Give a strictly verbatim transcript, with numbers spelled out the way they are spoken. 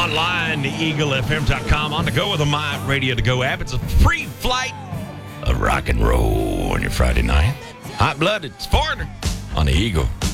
online, the eagle f m dot com. On the go with the My Radio to Go app. It's a free flight of rock and roll on your Friday night. Hot blooded, it's Foreigner on the Eagle.